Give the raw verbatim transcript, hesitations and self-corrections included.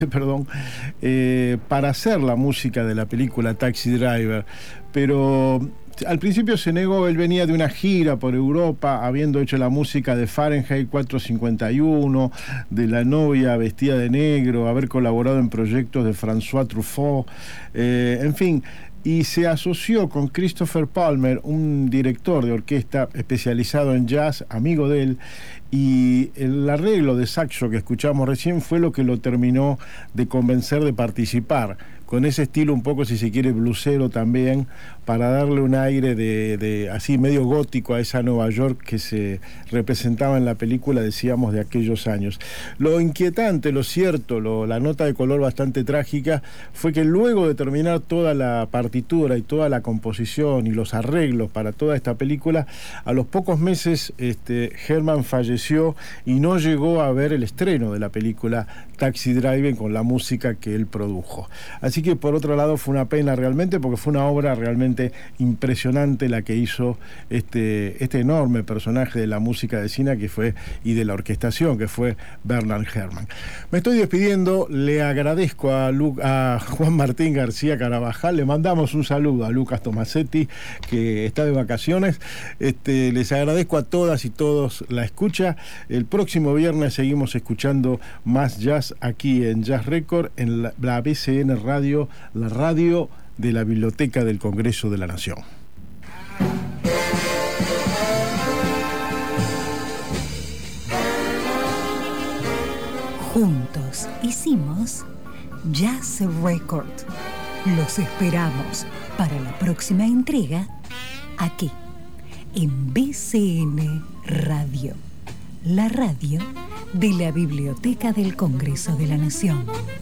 perdón, eh, para hacer la música de la película Taxi Driver, pero al principio se negó. Él venía de una gira por Europa, habiendo hecho la música de Fahrenheit cuatrocientos cincuenta y uno, de La novia vestida de negro, haber colaborado en proyectos de François Truffaut, eh, en fin, y se asoció con Christopher Palmer, un director de orquesta especializado en jazz, amigo de él, y el arreglo de saxo que escuchamos recién fue lo que lo terminó de convencer de participar, con ese estilo un poco, si se quiere, blusero también, para darle un aire de, de así medio gótico a esa Nueva York que se representaba en la película, decíamos, de aquellos años. Lo inquietante, lo cierto, lo, la nota de color bastante trágica, fue que luego de terminar toda la partitura y toda la composición y los arreglos para toda esta película, a los pocos meses este, Herman falleció y no llegó a ver el estreno de la película Taxi Driver con la música que él produjo. Así que por otro lado fue una pena realmente, porque fue una obra realmente impresionante la que hizo este, este enorme personaje de la música de cine que fue, y de la orquestación, que fue Bernard Herrmann. Me estoy despidiendo, le agradezco a, Lu, a Juan Martín García Carabajal, le mandamos un saludo a Lucas Tomasetti, que está de vacaciones. Este, les agradezco a todas y todos la escucha. El próximo viernes seguimos escuchando más jazz aquí en Jazz Record, en la, la B C N Radio, la radio de la Biblioteca del Congreso de la Nación. Juntos hicimos Jazz Record. Los esperamos para la próxima entrega aquí en B C N Radio, la radio de la Biblioteca del Congreso de la Nación.